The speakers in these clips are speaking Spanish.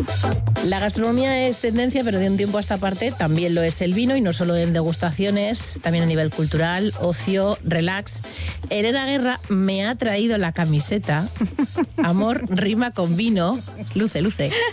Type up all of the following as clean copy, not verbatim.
La gastronomía es tendencia, pero de un tiempo a esta parte también lo es el vino, y no solo en degustaciones, también a nivel cultural, ocio, relax. Elena Guerra me ha traído la camiseta Amor rima con vino. Luce.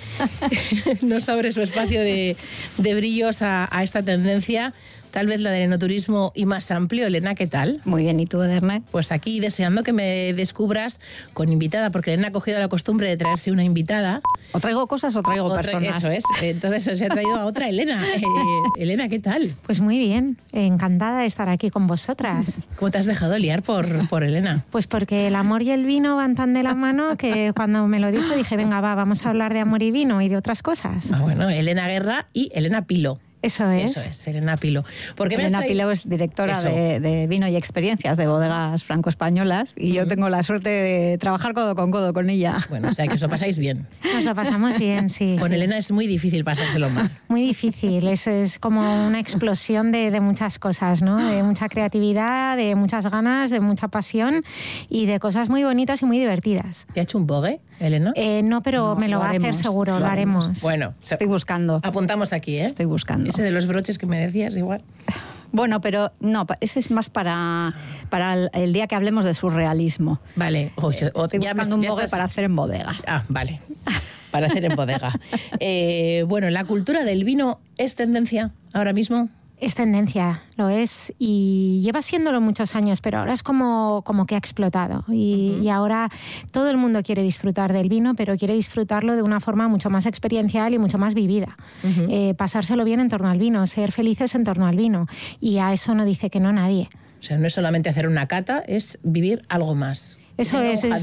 Nos abre su espacio de brillos a esta tendencia. Tal vez la del enoturismo y más amplio. Elena, ¿qué tal? Muy bien, ¿y tú, Ederne? Pues aquí deseando que me descubras con invitada, porque Elena ha cogido la costumbre de traerse una invitada. O traigo cosas o traigo personas. Eso es, entonces os he traído a otra Elena. Elena, ¿qué tal? Pues muy bien, encantada de estar aquí con vosotras. ¿Cómo te has dejado liar por Elena? Pues porque el amor y el vino van tan de la mano que cuando me lo dijo dije, venga, vamos a hablar de amor y vino y de otras cosas. Ah, bueno, Elena Guerra y Elena Pilo. Eso es, Elena Pilo. Elena Pilo es directora de vino y experiencias de bodegas franco-españolas, y yo tengo la suerte de trabajar codo con codo con ella. Bueno, o sea que os lo pasáis bien. Nos lo pasamos bien, sí. Con Elena es muy difícil pasárselo mal. Muy difícil, es como una explosión de muchas cosas, ¿no? De mucha creatividad, de muchas ganas, de mucha pasión y de cosas muy bonitas y muy divertidas. ¿Te ha hecho un bogue, Elena? No, pero me lo va a hacer seguro, lo haremos. Bueno, estoy buscando. Apuntamos aquí, ¿eh? Estoy buscando. Ese de los broches que me decías, igual. Bueno, pero no, ese es más para el día que hablemos de surrealismo. Vale. Estoy buscando un bogue para hacer en bodega. Ah, vale. Para hacer en bodega. Bueno, ¿la cultura del vino es tendencia ahora mismo? Es tendencia, lo es, y lleva siéndolo muchos años, pero ahora es como que ha explotado. Y ahora todo el mundo quiere disfrutar del vino, pero quiere disfrutarlo de una forma mucho más experiencial y mucho más vivida. Pasárselo bien en torno al vino, ser felices en torno al vino. Y a eso no dice que no nadie. O sea, no es solamente hacer una cata, es vivir algo más. Eso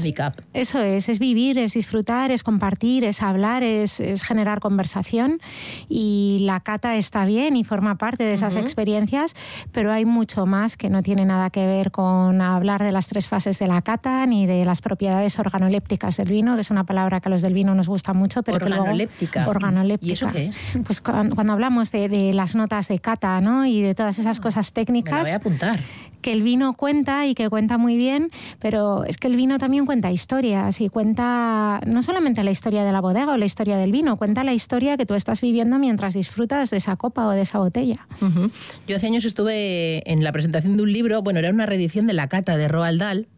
es vivir, es disfrutar, es compartir, es hablar, es generar conversación, y la cata está bien y forma parte de esas experiencias, pero hay mucho más que no tiene nada que ver con hablar de las 3 fases de la cata ni de las propiedades organolépticas del vino, que es una palabra que a los del vino nos gusta mucho. Pero organoléptica. Organoléptica. ¿Y eso qué es? Pues cuando hablamos de las notas de cata, ¿no? Y de todas esas cosas técnicas. Me la voy a apuntar. Que el vino cuenta y que cuenta muy bien, pero es que el vino también cuenta historias, y cuenta no solamente la historia de la bodega o la historia del vino, cuenta la historia que tú estás viviendo mientras disfrutas de esa copa o de esa botella. Yo hace años estuve en la presentación de un libro, bueno, era una reedición de la cata de Roald Dahl,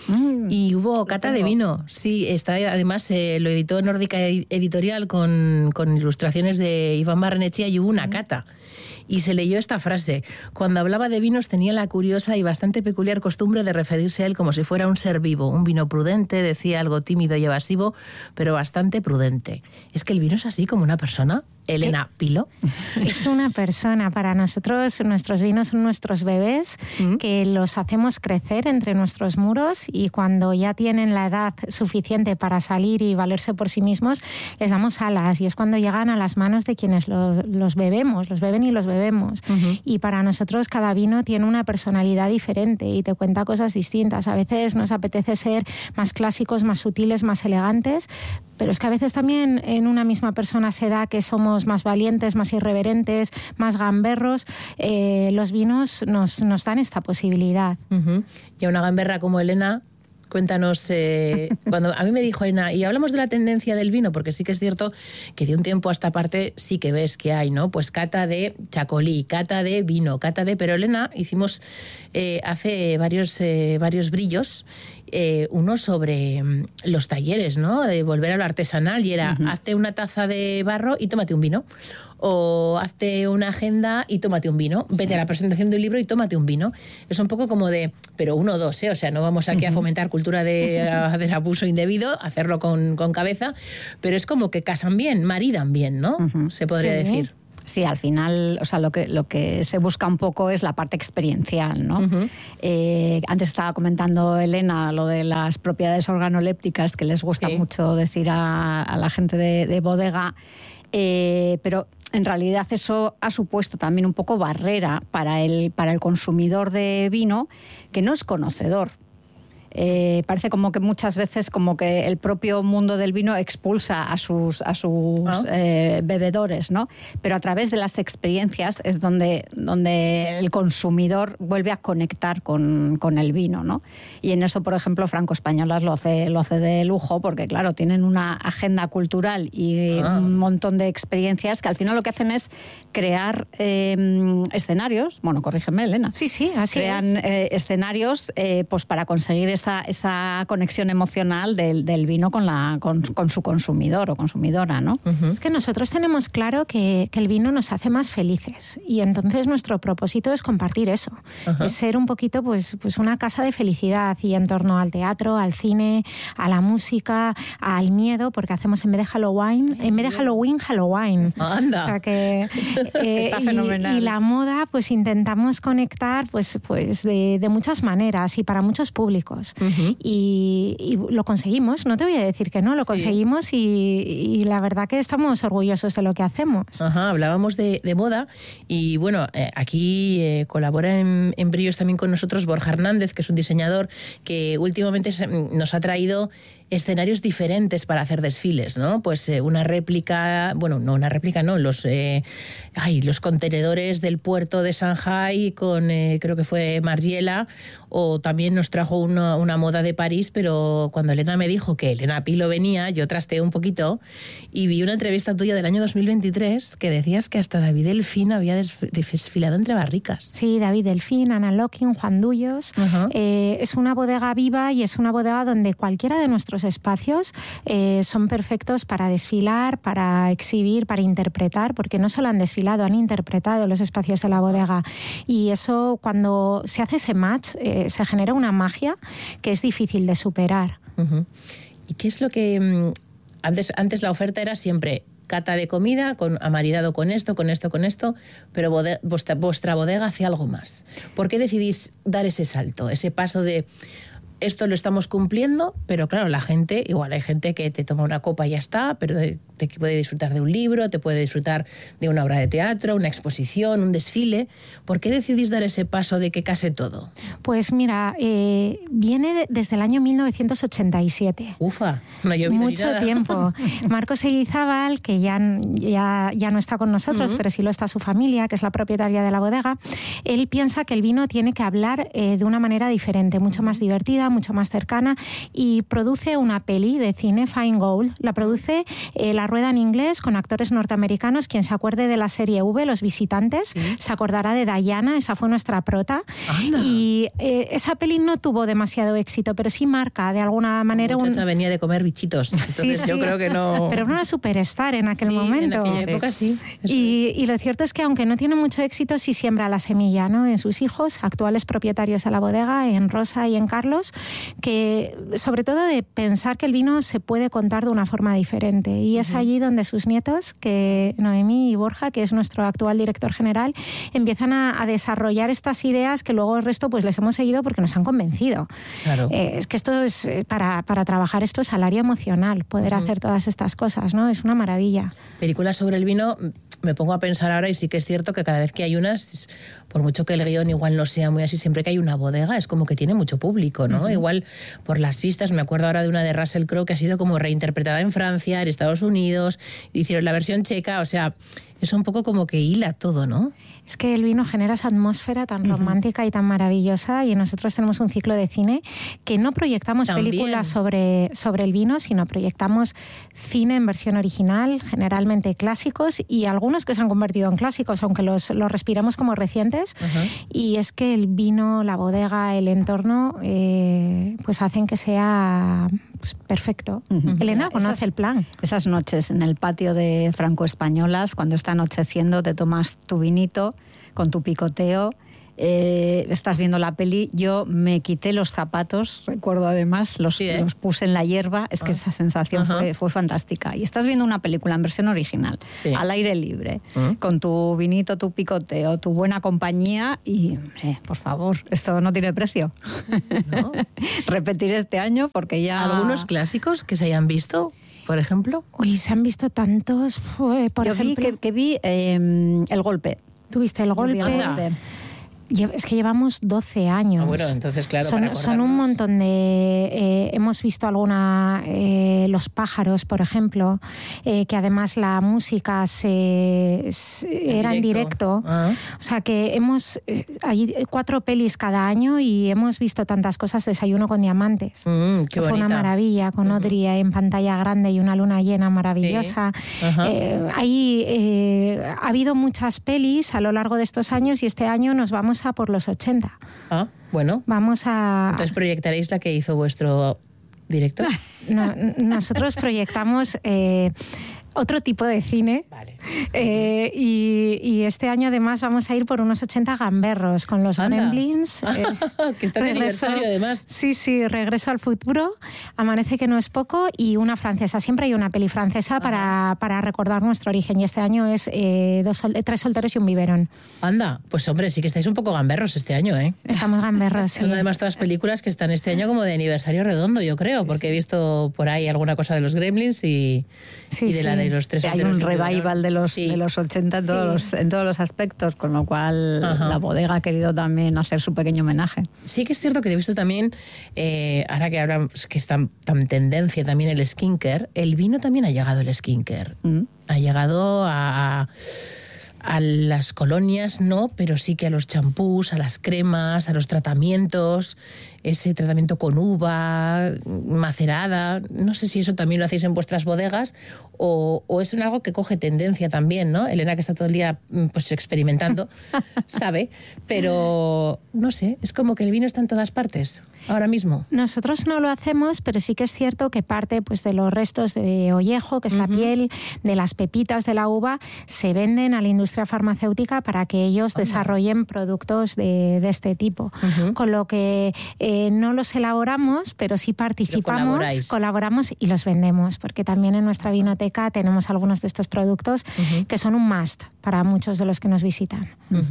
y hubo cata de vino. Sí, además lo editó Nórdica Editorial con ilustraciones de Iván Barrenechea, y hubo una cata. Y se leyó esta frase: cuando hablaba de vinos tenía la curiosa y bastante peculiar costumbre de referirse a él como si fuera un ser vivo, un vino prudente, decía, algo tímido y evasivo, pero bastante prudente. ¿Es que el vino es así, como una persona? Elena Pilo. Es una persona. Para nosotros, nuestros vinos son nuestros bebés, que los hacemos crecer entre nuestros muros, y cuando ya tienen la edad suficiente para salir y valerse por sí mismos, les damos alas, y es cuando llegan a las manos de quienes los bebemos, los beben y los bebemos. Y para nosotros cada vino tiene una personalidad diferente y te cuenta cosas distintas. A veces nos apetece ser más clásicos, más sutiles, más elegantes, pero es que a veces también en una misma persona se da que somos más valientes, más irreverentes, más gamberros. Los vinos nos dan esta posibilidad. Y a una gamberra como Elena, cuéntanos, cuando a mí me dijo Elena, y hablamos de la tendencia del vino, porque sí que es cierto que de un tiempo a esta parte sí que ves que hay, ¿no? Pues cata de chacolí, cata de vino, cata de... Pero Elena, hicimos hace varios brillos, uno sobre los talleres, ¿no? De volver a lo artesanal, y era, hazte una taza de barro y tómate un vino. O hazte una agenda y tómate un vino. Vete a la presentación de un libro y tómate un vino. Es un poco como de, pero 1 o 2, ¿eh? O sea, no vamos aquí a fomentar cultura del abuso indebido, hacerlo con cabeza, pero es como que casan bien, maridan bien, ¿no? Se podría decir. Sí, al final, o sea, lo que se busca un poco es la parte experiencial, ¿no? Antes estaba comentando Elena lo de las propiedades organolépticas, que les gusta mucho decir a la gente de bodega, pero en realidad eso ha supuesto también un poco barrera para el consumidor de vino, que no es conocedor. Parece como que muchas veces como que el propio mundo del vino expulsa a sus bebedores, ¿no? Pero a través de las experiencias es donde el consumidor vuelve a conectar con el vino, ¿no? Y en eso, por ejemplo, Franco Españolas lo hace de lujo, porque claro, tienen una agenda cultural y un montón de experiencias que al final lo que hacen es crear escenarios, bueno, corrígeme, Elena. Sí, así crean escenarios pues para conseguir esa conexión emocional del vino con su consumidor o consumidora, ¿no? Es que nosotros tenemos claro que el vino nos hace más felices y entonces nuestro propósito es compartir eso, es ser un poquito pues una casa de felicidad, y en torno al teatro, al cine, a la música, al miedo, porque hacemos en vez de Halloween, Halloween. Anda. O sea que está fenomenal. Y la moda, pues intentamos conectar pues de muchas maneras y para muchos públicos. Y lo conseguimos, no te voy a decir que no, lo conseguimos y la verdad que estamos orgullosos de lo que hacemos. Hablábamos de moda y bueno, aquí colabora en Brillos también con nosotros Borja Hernández, que es un diseñador que últimamente nos ha traído escenarios diferentes para hacer desfiles, ¿no? Pues una réplica, bueno, no una réplica, no, los contenedores del puerto de Shanghái con, creo que fue Margiela, o también nos trajo una moda de París, pero cuando Elena me dijo que Elena Pilo venía, yo trasteé un poquito y vi una entrevista tuya del año 2023 que decías que hasta David Delfín había desfilado entre barricas. Sí, David Delfín, Ana Locking, Juan Dullos. Es una bodega viva y es una bodega donde cualquiera de nuestros espacios son perfectos para desfilar, para exhibir, para interpretar, porque no solo han desfilado, han interpretado los espacios de la bodega. Y eso, cuando se hace ese match, se genera una magia que es difícil de superar. ¿Y qué es lo que antes la oferta era siempre cata de comida amaridado con esto, pero vuestra bodega hace algo más? ¿Por qué decidís dar ese salto, ese paso de esto lo estamos cumpliendo, pero claro, la gente, igual hay gente que te toma una copa y ya está, pero te puede disfrutar de un libro, te puede disfrutar de una obra de teatro, una exposición, un desfile? ¿Por qué decidís dar ese paso de que case todo? Pues mira, viene desde el año 1987. Ufa, no ha llovido mucho ni nada. Tiempo. Marcos Eguizábal, que ya no está con nosotros, pero sí lo está su familia, que es la propietaria de la bodega, él piensa que el vino tiene que hablar de una manera diferente, mucho más divertida, mucho más cercana, y produce una peli de cine, Fine Gold. La produce La Rueda en inglés, con actores norteamericanos. Quien se acuerde de la serie V, Los Visitantes, se acordará de Diana, esa fue nuestra prota. ¡Anda! Y esa peli no tuvo demasiado éxito, pero sí marca de alguna manera... La muchacha venía de comer bichitos, entonces yo creo que no... Pero era una superstar en aquel momento. En aquella época sí. Y lo cierto es que aunque no tiene mucho éxito, sí siembra la semilla, ¿no? En sus hijos, actuales propietarios de la bodega, en Rosa y en Carlos, que sobre todo de pensar que el vino se puede contar de una forma diferente. Y es allí donde sus nietos, que Noemí y Borja, que es nuestro actual director general, empiezan a desarrollar estas ideas que luego el resto pues les hemos seguido porque nos han convencido. Claro. Es que esto es, para trabajar esto es salario emocional, poder hacer todas estas cosas, ¿no? Es una maravilla. Películas sobre el vino, me pongo a pensar ahora, y sí que es cierto que cada vez que hay unas, por mucho que el guión igual no sea muy así, siempre que hay una bodega es como que tiene mucho público, ¿no? Igual por las vistas, me acuerdo ahora de una de Russell Crowe que ha sido como reinterpretada en Francia, en Estados Unidos, hicieron la versión checa, o sea, es un poco como que hila todo, ¿no? Es que el vino genera esa atmósfera tan romántica y tan maravillosa, y nosotros tenemos un ciclo de cine que no proyectamos películas sobre el vino, sino proyectamos cine en versión original, generalmente clásicos, y algunos que se han convertido en clásicos, aunque los respiramos como recientes. Y es que el vino, la bodega, el entorno, pues hacen que sea pues, perfecto. Elena conoce el plan. Esas noches en el patio de Franco Españolas, cuando está anocheciendo, te tomas tu vinito con tu picoteo, estás viendo la peli. Yo me quité los zapatos, recuerdo además, los puse en la hierba. Es que esa sensación fue fantástica. Y estás viendo una película en versión original, al aire libre, con tu vinito, tu picoteo, tu buena compañía y, por favor, esto no tiene precio. ¿No? Repetir este año porque ya... ¿Algunos clásicos que se hayan visto, por ejemplo? Uy, se han visto tantos. Por ejemplo, vi El Golpe. ¿Tuviste El Golpe? Es que llevamos 12 años. Ah, bueno, entonces, claro, son un montón de... hemos visto los pájaros, por ejemplo, que además la música era en directo. Ah. O sea, que hay 4 pelis cada año y hemos visto tantas cosas. Desayuno con diamantes. Qué fue bonita. una maravilla, con Audrey en pantalla grande y una luna llena maravillosa. Sí. Ha habido muchas pelis a lo largo de estos años y este año nos vamos a por los 80. Ah, bueno. Entonces proyectaréis la que hizo vuestro director. Nosotros proyectamos otro tipo de cine. Vale. Y este año además vamos a ir por unos 80 gamberros con los Gremlins. Que está de aniversario además. Sí, Regreso al futuro, Amanece que no es poco y una francesa. Siempre hay una peli francesa para recordar nuestro origen y este año es 3 solteros y un biberón. Anda, pues hombre, sí que estáis un poco gamberros este año, ¿eh? Estamos gamberros, sí. Son además todas películas que están este año como de aniversario redondo, yo creo, porque he visto por ahí alguna cosa de los Gremlins y de la de los 3 solteros. Hay un revival de los 80 en todos los aspectos, con lo cual la bodega ha querido también hacer su pequeño homenaje. Sí que es cierto que he visto también, ahora que hablamos, que está tan tendencia también el skincare, el vino también ha llegado el skincare. Ha llegado a las colonias, no, pero sí que a los champús, a las cremas, a los tratamientos, ese tratamiento con uva, macerada. No sé si eso también lo hacéis en vuestras bodegas o es algo que coge tendencia también, ¿no? Elena, que está todo el día pues experimentando, sabe, pero no sé, es como que el vino está en todas partes ahora mismo. Nosotros no lo hacemos, pero sí que es cierto que parte pues, de los restos de ollejo, que es la piel, de las pepitas de la uva, se venden a la industria farmacéutica para que ellos desarrollen productos de este tipo. Con lo que no los elaboramos, pero sí participamos, colaboramos y los vendemos, porque también en nuestra vinoteca tenemos algunos de estos productos que son un must para muchos de los que nos visitan.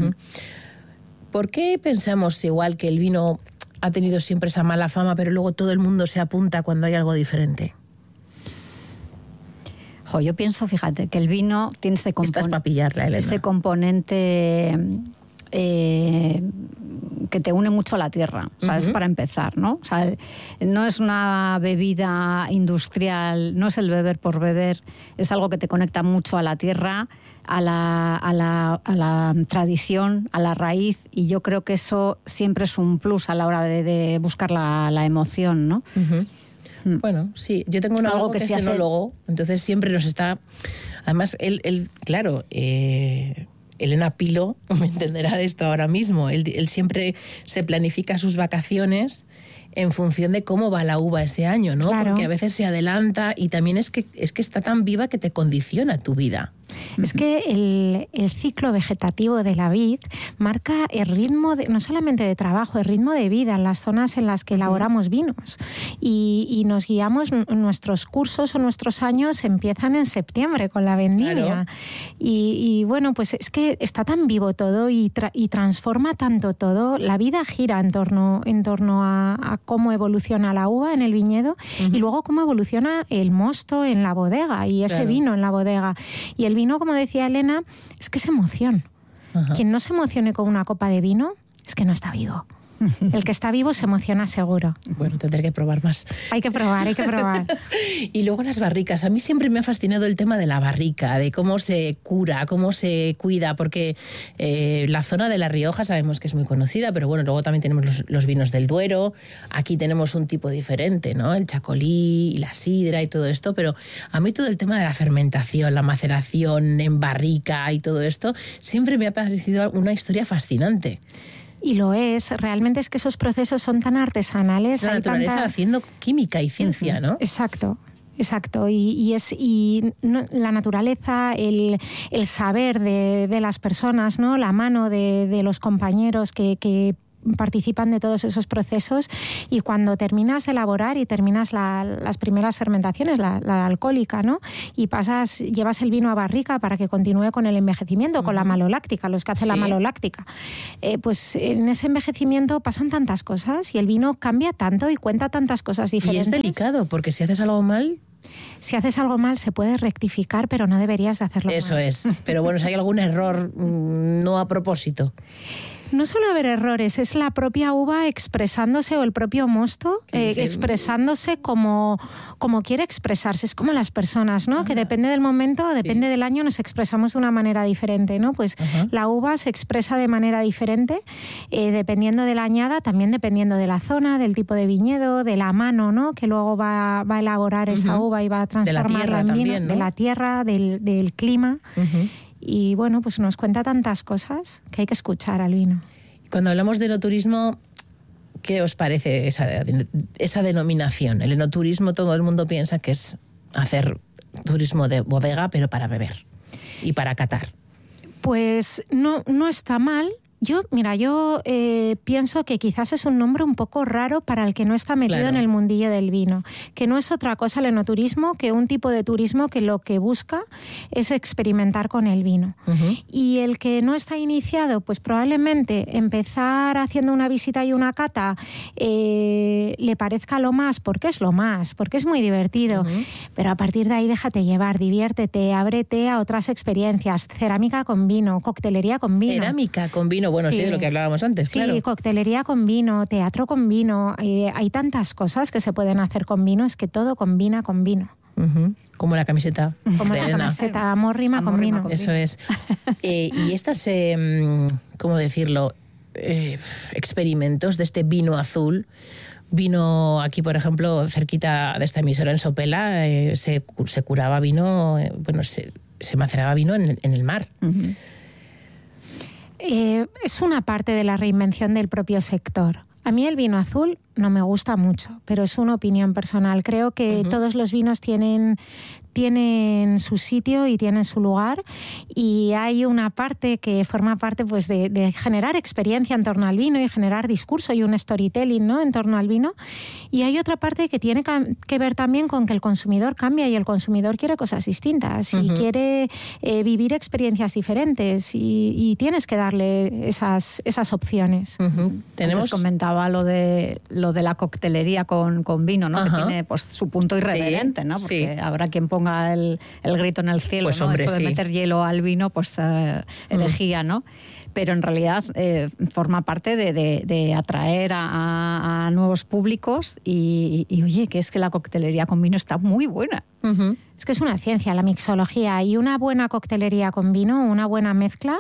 ¿Por qué pensamos igual que el vino ha tenido siempre esa mala fama, pero luego todo el mundo se apunta cuando hay algo diferente? Yo pienso, fíjate, que el vino tiene este componente. Estás para pillarla, Elena. Este componente que te une mucho a la tierra, ¿sabes? Para empezar, ¿no? O sea, no es una bebida industrial, no es el beber por beber, es algo que te conecta mucho a la tierra, a la tradición, a la raíz, y yo creo que eso siempre es un plus a la hora de buscar la emoción, ¿no? Bueno, sí, yo tengo un amigo que es enólogo, entonces siempre nos está... Además, él claro, Elena Pilo me entenderá de esto ahora mismo, él siempre se planifica sus vacaciones en función de cómo va la uva ese año, ¿no? Claro. Porque a veces se adelanta y también es que está tan viva que te condiciona tu vida. Es que el ciclo vegetativo de la vid marca el ritmo, no solamente de trabajo, el ritmo de vida en las zonas en las que elaboramos vinos. Y nos guiamos, nuestros cursos o nuestros años empiezan en septiembre con la vendimia. Claro. Y bueno, pues es que está tan vivo todo y transforma tanto todo. La vida gira en torno a cómo evoluciona la uva en el viñedo y luego cómo evoluciona el mosto en la bodega y ese vino en la bodega. Y el vino, como decía Elena, es que es emoción. Quien no se emocione con una copa de vino es que no está vivo. El que está vivo se emociona seguro. Bueno, tendré que probar más. Hay que probar. Y luego las barricas. A mí siempre me ha fascinado el tema de la barrica, de cómo se cura, cómo se cuida, porque la zona de La Rioja sabemos que es muy conocida, pero bueno, luego también tenemos los vinos del Duero. Aquí tenemos un tipo diferente, ¿no? El chacolí y la sidra y todo esto, pero a mí todo el tema de la fermentación, la maceración en barrica y todo esto, siempre me ha parecido una historia fascinante. Y lo es, realmente es que esos procesos son tan artesanales. Es la naturaleza haciendo química y ciencia, ¿no? Exacto. Y la naturaleza, el saber de las personas, ¿no? La mano de los compañeros que participan de todos esos procesos, y cuando terminas de elaborar y terminas las primeras fermentaciones, la alcohólica, ¿no? Y llevas el vino a barrica para que continúe con el envejecimiento, con la maloláctica, los que hacen la maloláctica. Pues en ese envejecimiento pasan tantas cosas y el vino cambia tanto y cuenta tantas cosas diferentes. Y es delicado, porque si haces algo mal... Si haces algo mal se puede rectificar, pero no deberías de hacerlo mal. Eso es. Pero bueno, si hay algún error no a propósito. No suele haber errores, es la propia uva expresándose o el propio mosto expresándose como quiere expresarse. Es como las personas, ¿no? Que depende del momento, depende del año, nos expresamos de una manera diferente, ¿no? Pues la uva se expresa de manera diferente dependiendo de la añada, también dependiendo de la zona, del tipo de viñedo, de la mano, ¿no? Que luego va a elaborar esa uva y va a transformarla en vino, también, ¿no? De la tierra, del clima. Y bueno, pues nos cuenta tantas cosas que hay que escuchar al vino. Cuando hablamos de enoturismo, ¿qué os parece esa denominación? El enoturismo, todo el mundo piensa que es hacer turismo de bodega, pero para beber y para catar. Pues no está mal. Yo pienso que quizás es un nombre un poco raro para el que no está metido en el mundillo del vino, que no es otra cosa el enoturismo que un tipo de turismo que lo que busca es experimentar con el vino. Y el que no está iniciado, pues probablemente empezar haciendo una visita y una cata le parezca lo más, porque es lo más, porque es muy divertido, pero a partir de ahí déjate llevar, diviértete, ábrete a otras experiencias, cerámica con vino, coctelería con vino. Cerámica con vino. Bueno, sí, de lo que hablábamos antes, claro. Sí, coctelería con vino, teatro con vino. Hay tantas cosas que se pueden hacer con vino, es que todo combina con vino. Como la camiseta Como de la Elena. camiseta, amor rima con vino. Eso es. Y estas, ¿cómo decirlo? Experimentos de este vino azul. Vino aquí, por ejemplo, cerquita de esta emisora en Sopela, se curaba vino, se maceraba vino en el mar. Es una parte de la reinvención del propio sector. A mí el vino azul no me gusta mucho, pero es una opinión personal. Creo que todos los vinos tienen su sitio y tienen su lugar, y hay una parte que forma parte pues de generar experiencia en torno al vino y generar discurso y un storytelling, ¿no?, en torno al vino, y hay otra parte que tiene que ver también con que el consumidor cambia y el consumidor quiere cosas distintas y quiere vivir experiencias diferentes y tienes que darle esas opciones. Antes comentaba lo de la coctelería con vino, ¿no? Que tiene pues su punto irreverente, ¿no? Porque habrá quien ponga el grito en el cielo, pues, ¿no? hombre, Esto de meter hielo al vino, pues elegía, ¿no? Pero en realidad forma parte de atraer a nuevos públicos y oye, que es que la coctelería con vino está muy buena. Es que es una ciencia, la mixología, y una buena coctelería con vino, una buena mezcla,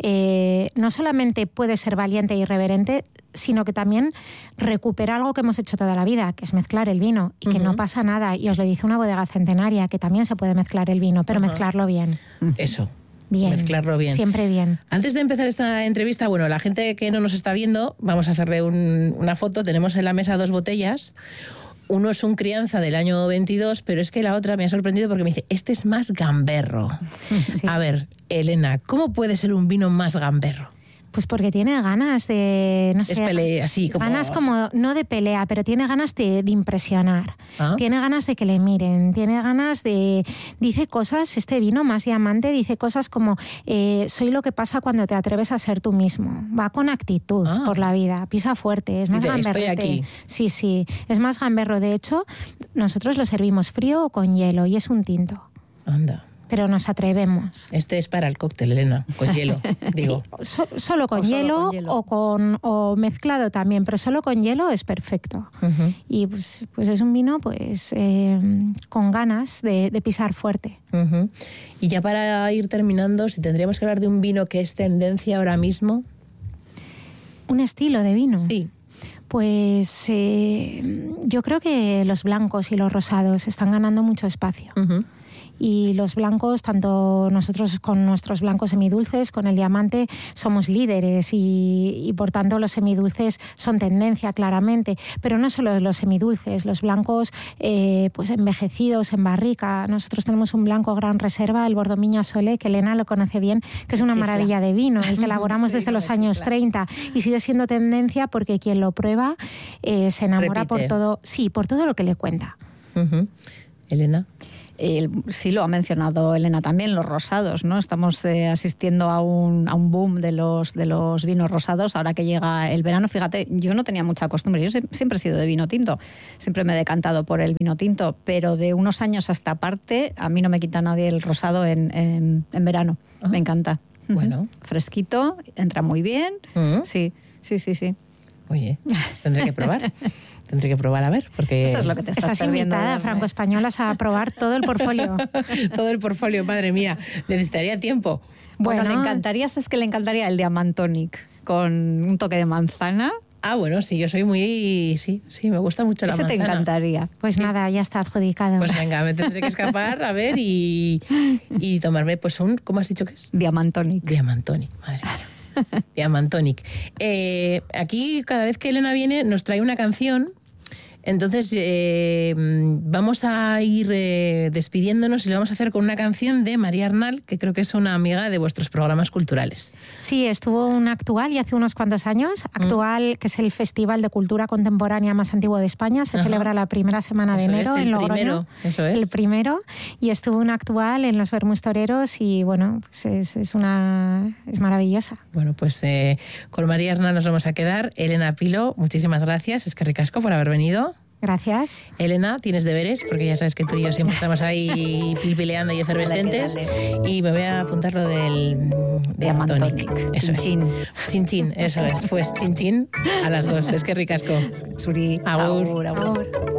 no solamente puede ser valiente e irreverente, sino que también recupera algo que hemos hecho toda la vida, que es mezclar el vino, y que no pasa nada. Y os lo dice una bodega centenaria, que también se puede mezclar el vino, pero mezclarlo bien. Eso. Bien. Mezclarlo bien. Siempre bien. Antes de empezar esta entrevista, bueno, la gente que no nos está viendo, vamos a hacerle una foto. Tenemos en la mesa 2 botellas. Uno es un crianza del año 22, pero es que la otra me ha sorprendido porque me dice, este es más gamberro. Sí. A ver, Elena, ¿cómo puede ser un vino más gamberro? Pues porque tiene ganas de, no sé, pelea, así como... ganas como, no de pelea, pero tiene ganas de impresionar. Tiene ganas de que le miren, tiene ganas de... Dice cosas, este vino más diamante, dice cosas como, soy lo que pasa cuando te atreves a ser tú mismo. Va con actitud por la vida, pisa fuerte, es más gamberrete. Estoy aquí. Sí, es más gamberro. De hecho, nosotros lo servimos frío o con hielo y es un tinto. Anda. Pero nos atrevemos. Este es para el cóctel, Elena, con hielo, digo. Sí, solo con hielo o mezclado también, pero solo con hielo es perfecto. Y pues es un vino pues con ganas de pisar fuerte. Y ya para ir terminando, si tendríamos que hablar de un vino que es tendencia ahora mismo. ¿Un estilo de vino? Sí. Pues yo creo que los blancos y los rosados están ganando mucho espacio. Y los blancos, tanto nosotros con nuestros blancos semidulces, con el diamante, somos líderes y por tanto los semidulces son tendencia claramente. Pero no solo los semidulces, los blancos pues envejecidos en barrica. Nosotros tenemos un blanco gran reserva, el Bordeaux Miña Sole, que Elena lo conoce bien, que es una maravilla de vino y que elaboramos desde los años 30 y sigue siendo tendencia porque quien lo prueba se enamora por todo lo que le cuenta. Elena. Sí, lo ha mencionado Elena también, los rosados, ¿no? Estamos asistiendo a un boom de los vinos rosados ahora que llega el verano. Fíjate, yo no tenía mucha costumbre, yo siempre he sido de vino tinto, siempre me he decantado por el vino tinto, pero de unos años a esta parte a mí no me quita nadie el rosado en verano. Me encanta. Bueno. Fresquito, entra muy bien. Sí. Oye, tendré que probar. Tendré que probar a ver, porque... Eso es lo que te estás invitada, franco-españolas, a probar todo el portfolio. Todo el portfolio, madre mía. Necesitaría tiempo. Bueno, le encantaría el Diamantonic con un toque de manzana. Ah, bueno, sí, yo soy muy... Sí, me gusta mucho la manzana. Ese te encantaría. Pues nada, ya está adjudicado. Pues venga, me tendré que escapar a ver y tomarme pues un... ¿Cómo has dicho que es? Diamantonic. Diamantonic, madre mía. Diamantonic. Aquí, cada vez que Elena viene, nos trae una canción. Entonces, vamos a ir despidiéndonos y lo vamos a hacer con una canción de María Arnal, que creo que es una amiga de vuestros programas culturales. Sí, estuvo un Actual y hace unos cuantos años. Actual, que es el festival de cultura contemporánea más antiguo de España, se celebra la primera semana de enero en Logroño. Eso es. El primero. Y estuvo un Actual en los Vermús Toreros y bueno, pues es maravillosa. Bueno, pues con María Arnal nos vamos a quedar. Elena Pilo, muchísimas gracias. Es que ricasco por haber venido. Gracias. Elena, tienes deberes, porque ya sabes que tú y yo siempre estamos ahí pilpileando y efervescentes. Dale. Y me voy a apuntar lo del Diamantonic. Eso chin. Es. Chin, eso es. Pues chin a las 2. Es que ricasco. Suri. Agur.